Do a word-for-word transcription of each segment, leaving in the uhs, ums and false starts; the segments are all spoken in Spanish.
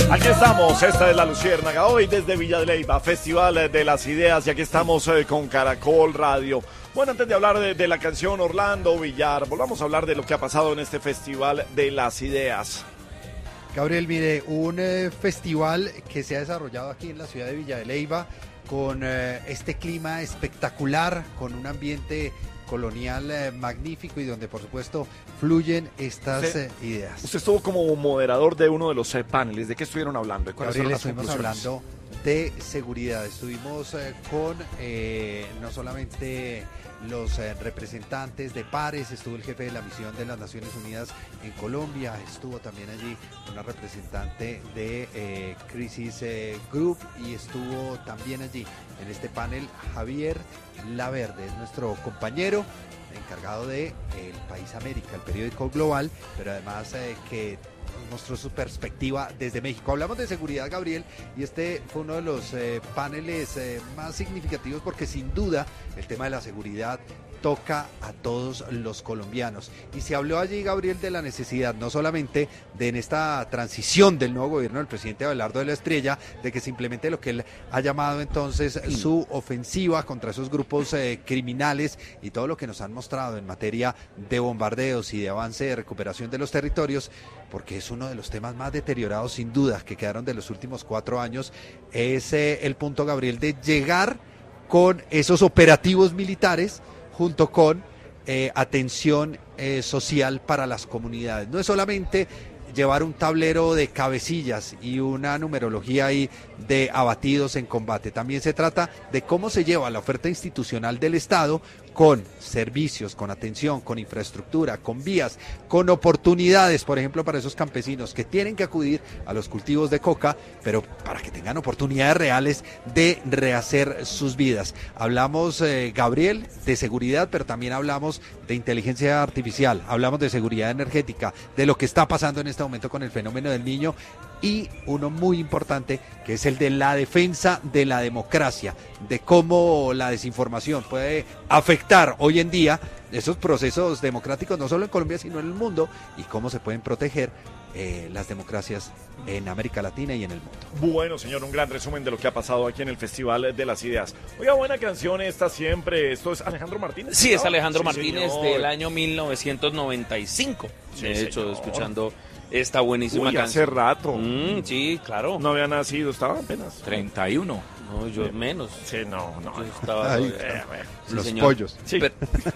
Aquí estamos, esta es La Luciérnaga, hoy desde Villa de Leyva, Festival de las Ideas, y aquí estamos eh, con Caracol Radio. Bueno, antes de hablar de, de la canción Orlando Villar, volvamos a hablar de lo que ha pasado en este Festival de las Ideas. Gabriel, mire, un eh, festival que se ha desarrollado aquí en la ciudad de Villa de Leyva con eh, este clima espectacular, con un ambiente colonial eh, magnífico y donde por supuesto fluyen estas usted, eh, ideas. Usted estuvo como moderador de uno de los eh, paneles. ¿De qué estuvieron hablando? ¿Cuáles Gabriel, fueron las estuvimos conclusiones? hablando de seguridad. Estuvimos eh, con eh, no solamente los eh, representantes de pares, estuvo el jefe de la misión de las Naciones Unidas en Colombia, estuvo también allí una representante de eh, Crisis eh, Group y estuvo también allí en este panel Javier Laverde, es nuestro compañero encargado de eh, El País América, el periódico global, pero además eh, que mostró su perspectiva desde México. Hablamos de seguridad, Gabriel, y este fue uno de los eh, paneles eh, más significativos porque sin duda el tema de la seguridad toca a todos los colombianos. Y se habló allí, Gabriel, de la necesidad, no solamente de en esta transición del nuevo gobierno del presidente Abelardo de la Estrella, de que se implemente lo que él ha llamado entonces su ofensiva contra esos grupos eh, criminales y todo lo que nos han mostrado en materia de bombardeos y de avance de recuperación de los territorios, porque es uno de los temas más deteriorados sin duda que quedaron de los últimos cuatro años, es eh, el punto, Gabriel, de llegar con esos operativos militares junto con eh, atención eh, social para las comunidades. No es solamente llevar un tablero de cabecillas y una numerología ahí de abatidos en combate. También se trata de cómo se lleva la oferta institucional del Estado con servicios, con atención, con infraestructura, con vías, con oportunidades, por ejemplo, para esos campesinos que tienen que acudir a los cultivos de coca, pero para que tengan oportunidades reales de rehacer sus vidas. Hablamos, eh, Gabriel, de seguridad, pero también hablamos de inteligencia artificial, hablamos de seguridad energética, de lo que está pasando en este momento con el fenómeno del Niño, y uno muy importante que es el de la defensa de la democracia, de cómo la desinformación puede afectar hoy en día esos procesos democráticos no solo en Colombia sino en el mundo, y cómo se pueden proteger eh, las democracias en América Latina y en el mundo. Bueno, señor, un gran resumen de lo que ha pasado aquí en el Festival de las Ideas. Oiga, buena canción esta siempre. ¿Esto es Alejandro Martínez? Sí, es Alejandro sí, Martínez, señor. Del año mil novecientos noventa y cinco. Sí, de hecho, señor. escuchando esta buenísima Uy, canción. hace rato. Mm, sí, claro. No había nacido, estaba apenas. treinta y uno. No, yo Sí. menos. Sí, no, no. Yo estaba... Ay, Eh, bueno. Sí, los señor. pollos. Sí. Pero,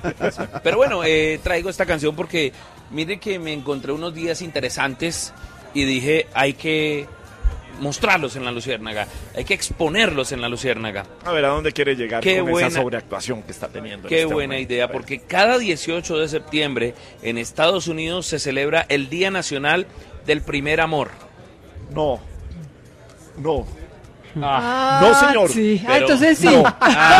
pero bueno, eh, traigo esta canción porque mire que me encontré unos días interesantes y dije, hay que mostrarlos en La Luciérnaga, hay que exponerlos en La Luciérnaga. A ver, ¿a dónde quiere llegar Qué con buena- esa sobreactuación que está teniendo? en Qué este buena momento? idea, A ver. porque cada dieciocho de septiembre en Estados Unidos se celebra el Día Nacional del Primer Amor. No, no. Ah, No, señor. Sí. Ah, Pero- entonces sí. No.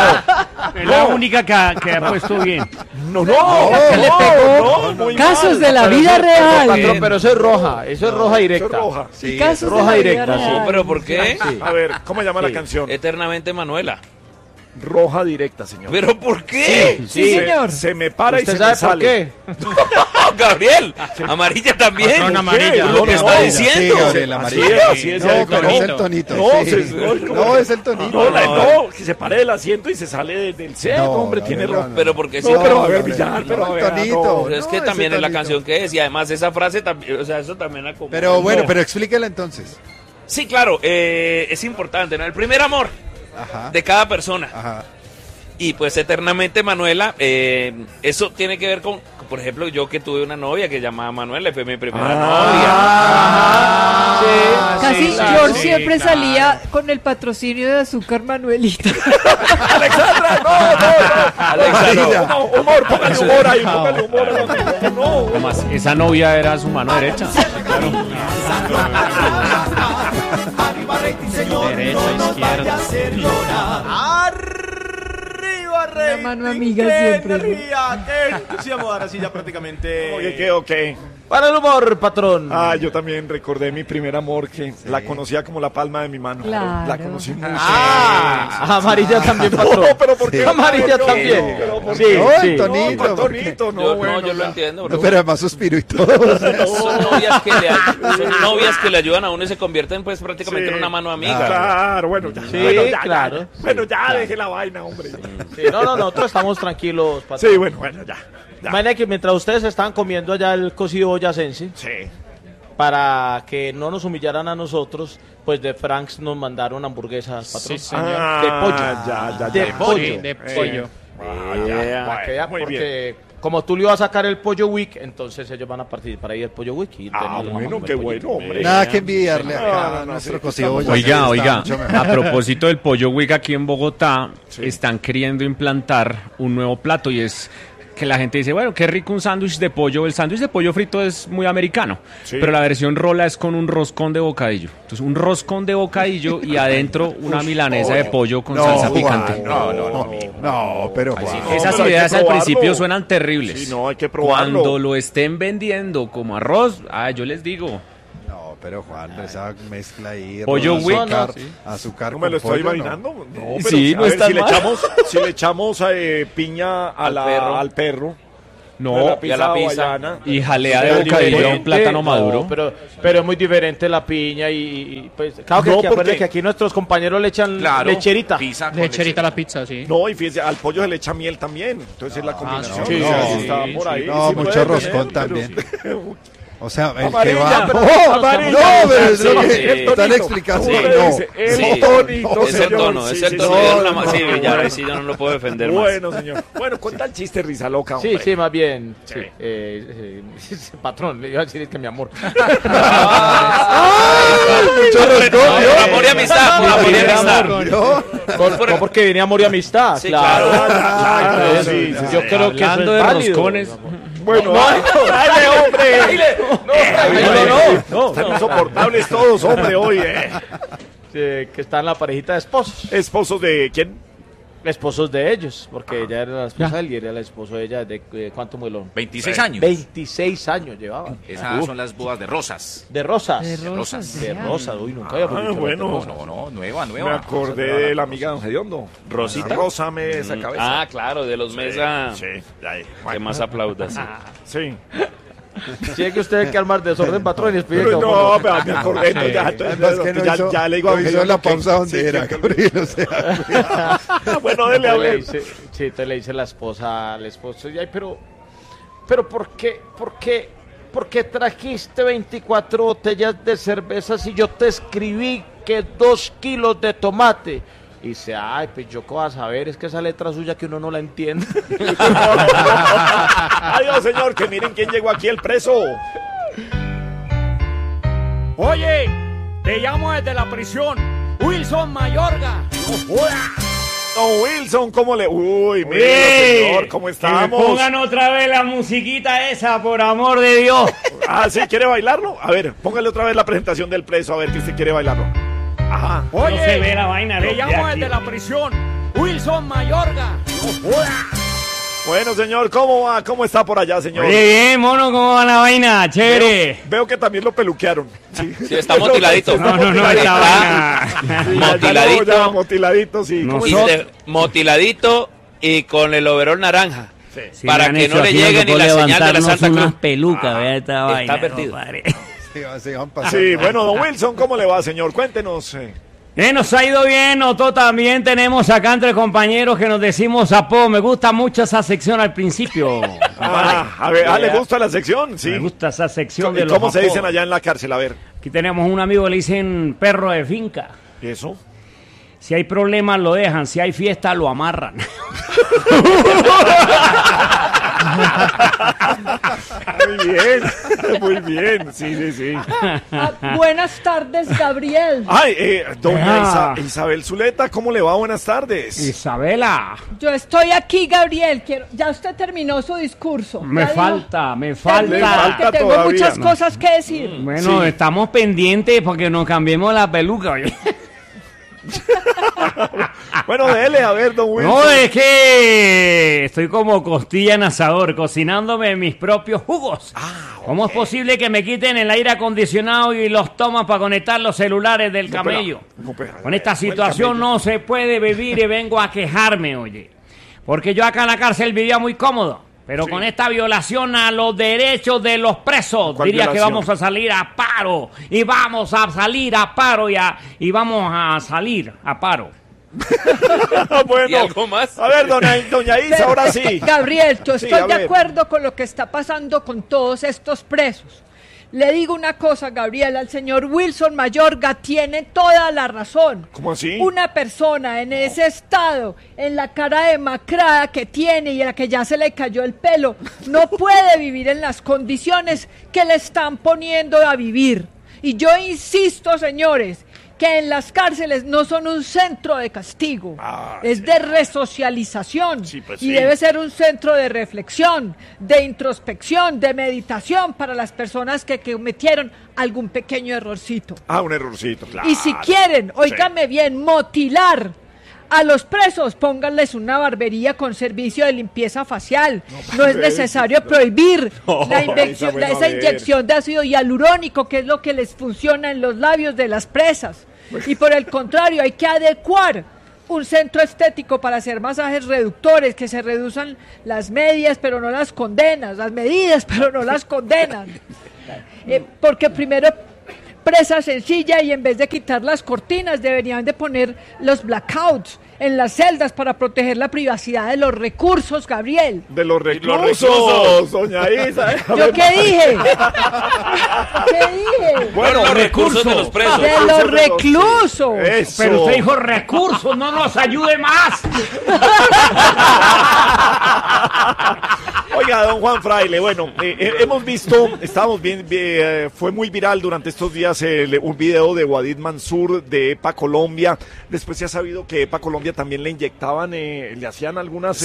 Es la única que ha, que ha puesto bien. No, no, ¿qué le pegó? no, muy Casos mal. de la vida real. Patrón, pero eso es roja, eso es roja directa. Eso es roja. Sí, Casos roja de la vida directa, sí. real. ¿Pero por qué? Sí. A ver, ¿cómo llama Sí. la canción? Eternamente Manuela. Roja directa, señor. ¿Pero por qué? Sí, Se- señor. Se, me para y ¿Usted se sabe me por sale. qué? Gabriel, amarilla también. Patrón, amarilla. Lo que No, está no, diciendo. Sí, Gabriel, Así amarillo. es, así es. No, el pero es tonito. el tonito. No, sí. se- no, como- No, es el tonito. No, la- no, que se pare del asiento y se sale de- del set, No, hombre, no, tiene no, roja. no. Pero porque sí. No, pero a ver, no, Villar, no, pero a el ver, tonito. no. Pero es No, que ese también es la tonito. canción que es, y además esa frase también, o sea, eso también la como- Pero bueno, No. pero explíquela entonces. Sí, claro, eh, es importante, ¿no? El primer amor Ajá. de cada persona. Ajá. Y pues eternamente Manuela, eh, eso tiene que ver con, por ejemplo, yo que tuve una novia que llamaba Manuela, y fue mi primera Ah. novia. Casi Sí, George sí, siempre claro. salía con el patrocinio de azúcar Manuelita. Alexandra, no, no, Alexandra, no, no, humor, póngale humor ahí, póngale humor. No, no, Además, esa novia era su mano derecha. Derecha, izquierda. ¡Arriba, rey! Una mano amiga siempre, ¿no? ¡Energía! ¡Qué entusiasmo! Ahora sí, ya prácticamente... Ok, ok, ok. Para el humor, patrón. Ah, yo también recordé mi primer amor, que sí. la conocía como la palma de mi mano. Claro. La conocí mucho. Ah, amarilla también, patrón. No, pero ¿por qué? Sí. Amarilla No, también. pero ¿por Sí, qué? No, sí. Antonito, No, ¿por qué? Antonito, no, Yo, bueno, no, yo lo ya. entiendo. No, bro. pero además suspiro y todo. o sea. Son novias que le ay- son novias que le ayudan a uno y se convierten pues prácticamente Sí. en una mano amiga. Claro, bueno, ya. Sí, bueno, ya, claro. ya. Bueno, ya, deje la vaina, hombre. Sí, no, no, nosotros estamos tranquilos, patrón. Sí, bueno, bueno, ya. ya. Imagina que mientras ustedes estaban comiendo allá el cocido boyacense, Sí. para que no nos humillaran a nosotros, pues de Franks nos mandaron hamburguesas, patrón. Sí, señor. Ah, De pollo. Ya, ya, De ya. pollo. Sí, de pollo. Ah, ya. Yeah, Bueno, que ya, muy porque bien. como Tulio va a sacar el Pollo Week, entonces ellos van a participar ahí del Pollo Week. Y Ah, tenemos bueno, el qué pollito. bueno, hombre. Nada que envidiarle acá No, no, a no, nuestro sí, cocido estamos- boyacense, Oiga, está oiga, mucho mejor. a propósito del Pollo Week aquí en Bogotá, Sí. están queriendo implantar un nuevo plato y es que la gente dice, bueno, qué rico un sándwich de pollo. El sándwich de pollo frito es muy americano, Sí. pero la versión rola es con un roscón de bocadillo. Entonces, un roscón de bocadillo y adentro una milanesa de pollo con salsa Juan, picante. No, no, no, no, pero Juan. No, Esas pero hay ideas que al probarlo. principio suenan terribles. Sí, no, hay que probarlo. Cuando lo estén vendiendo como arroz, ah, yo les digo, No, pero Juan, esa mezcla ahí. Pollo ro- Wick. azúcar, Sí. azúcar ¿No me lo con estoy pollo, imaginando? No, pero Sí, a no ver, está si le mal. echamos, si le echamos eh, piña a Al la- perro. al perro, no, y a la pizza. hawaiana. y jalea Pero de bocadillo a un diferente, plátano no, maduro. pero, pero es muy diferente la piña y, y, pues, claro que, No, aquí, acuérdate porque- que aquí nuestros compañeros le echan Claro. lecherita. Pizza con Lecherita a leche. la pizza, sí. No, y fíjese, al pollo se le echa miel también. Entonces es la combinación. sí, o sea, sí, si está sí, por ahí. No, sí mucho puede roscón tener, también. pero- O sea, el que Amarilla, va... pero- ¡Oh! amarilla. No, pero es Sí, lo que sí. están Tonito. explicando. ¿Cómo No, le dice? El Sí. tonito, Es el señor. tono, Sí, es el sí, tono. sí. es la ma- Sí, Villar, ahí sí yo no lo puedo defender más. Bueno, señor. Bueno, cuenta el chiste, risa loca, Sí, hombre. sí, más bien. Sí. Sí. Eh, eh, patrón, le iba a decir es que mi amor. mucho roscón, Por ¿yo? amor y amistad, por amor y amistad. ¿Yo? Por- no porque venía amor y amistad. Sí, claro. claro. Claro, Entonces, sí, sí, yo sí. creo que eso Hablando es de válido. roscones, Bueno, dale, hombre. No, no, no. Están insoportables todos, hombre, hoy. eh. Eh, que está en la parejita de esposos. ¿Esposos de quién? Esposos de ellos, porque ella era la esposa de él y era el esposo de ella de eh, ¿cuánto muelón? veintiséis años. veintiséis años llevaba. Esas Uf, son las bodas de rosas. de rosas. De De, rosas. De vea. rosas, uy, nunca había Ah, dicho bueno. de No, rosas. no, no, nueva, nueva. Me acordé de la amiga de Don Gediondo. ¿Rosita? Rózame esa cabeza. Ah, claro, de los Mesa. Sí, ahí. Que Bueno, más aplaudas. sí. Si es que usted hay que armar desorden, patrón, y explique Pero cómo no, no. me, me acordé. entonces ya, entonces, Además que no ya, hizo, ya le digo a no Don hizo Gediondo la que- pausa donde sí, era, que- Gabriel, o sea, Ah, bueno, dele a Entonces le ver. dice, sí, entonces le dice la esposa al esposo, y ay, pero, pero ¿por qué, por qué, por qué trajiste veinticuatro botellas de cerveza si yo te escribí que dos kilos de tomate? Y dice, ay, pues yo qué vas a saber, es que esa letra suya que uno no la entiende. Adiós, señor, que miren quién llegó aquí, el preso. Oye, te llamo desde la prisión, Wilson Mayorga. Don Wilson, ¿cómo le...? Uy, mire, ¡Ey! señor, ¿cómo Que me estamos? pongan otra vez la musiquita esa, por amor de Dios. Ah, ¿sí? ¿Quiere bailarlo? A ver, póngale otra vez la presentación del preso, a ver que usted quiere bailarlo. Ajá. Oye, No se ve la vaina, te no, llamo de aquí. desde la prisión, Wilson Mayorga. Bueno, señor, ¿cómo va? ¿Cómo está por allá, señor? Oye, bien, mono, ¿cómo va la vaina? Chévere. Veo, veo que también lo peluquearon. Sí, Sí, está motiladito. No, no, no, esta vaina. Sí, ya- ya lo- Motiladito. ya, motiladito, sí. No ¿Cómo Y está? de- motiladito y con el overol naranja. Sí, Para me han que hecho no le aquí, llegue nos ni tocó la señal de la levantarnos Santa unas Cruz. pelucas, vea esta está vaina. perdido. compadre. se van- se van pasando. Sí, bueno, don Wilson, ¿cómo le va, señor? Cuéntenos. eh. Eh, nos ha ido bien, nosotros también tenemos acá entre compañeros que nos decimos apodo. Me gusta mucho esa sección al principio. Ah, a ver, ah, ¿le gusta la sección? Sí. Me gusta esa sección ¿Y de los cómo se apodos. dicen allá en la cárcel? A ver, Aquí tenemos un amigo que le dicen perro de finca. ¿eso? Si hay problemas lo dejan, si hay fiesta lo amarran. Muy bien, muy bien, sí, sí, sí. Ah, buenas tardes, Gabriel. Ay, eh, doña Ah. Isa- Isabel Zuleta, ¿cómo le va? Buenas tardes. Isabela, Yo estoy aquí, Gabriel. Quiero... Ya usted terminó su discurso. me Ya dijo- falta, me Le falta. falta Que tengo todavía. muchas cosas que decir. Bueno, Sí. estamos pendientes porque nos cambiemos la peluca. oye. Bueno, dele, a ver, don Wilson. No, es que estoy como costilla en asador, cocinándome mis propios jugos. Ah, ¿Cómo es posible que me quiten el aire acondicionado y los tomas para conectar los celulares del No, camello? pero- no, pero- Con esta ¿cuál situación camello? no se puede vivir y vengo a quejarme, oye. Porque yo acá en la cárcel vivía muy cómodo. Pero Sí. con esta violación a los derechos de los presos, ¿Cuál diría que violación? vamos a salir a paro. Y vamos a salir a paro y, a- y vamos a salir a paro. Bueno, ¿Y algo más? a ver, doña, doña Isa, Pero, ahora es que, sí. Gabriel, yo Sí, estoy a de ver. acuerdo con lo que está pasando con todos estos presos. Le digo una cosa, Gabriel, al señor Wilson Mayorga tiene toda la razón. ¿Cómo así? Una persona en ese estado, en la cara demacrada que tiene y a la que ya se le cayó el pelo, no puede vivir en las condiciones que le están poniendo a vivir. Y yo insisto, señores, que en las cárceles no son un centro de castigo, Ah, es sí. de resocialización Sí, pues y sí. debe ser un centro de reflexión, de introspección, de meditación para las personas que cometieron algún pequeño errorcito. Ah, un errorcito, claro. Y si quieren, óigame bien, motilar a los presos, pónganles una barbería con servicio de limpieza facial. No, es necesario prohibir No, la Isa, inyección- bueno, esa a ver. inyección de ácido hialurónico, que es lo que les funciona en los labios de las presas. Y por el contrario, hay que adecuar un centro estético para hacer masajes reductores, que se reduzcan las medias, pero no las condenas, las medidas, pero no las condenan. Eh, porque primero presa sencilla y en vez de quitar las cortinas deberían de poner los blackouts en las celdas para proteger la privacidad de los recursos, Gabriel. De los reclusos, reclusos. doña Isa. ¿Yo qué dije? ¿Qué dije? Bueno, los recursos de los presos. De los reclusos. Eso. Pero usted dijo recursos, no nos ayude más. Oiga, don Juan Fraile, bueno, eh, eh, hemos visto, estábamos bien, eh, fue muy viral durante estos días el- un video de Wadid Mansur de EPA Colombia. Después se ha sabido que EPA Colombia también le inyectaban, eh, le hacían algunas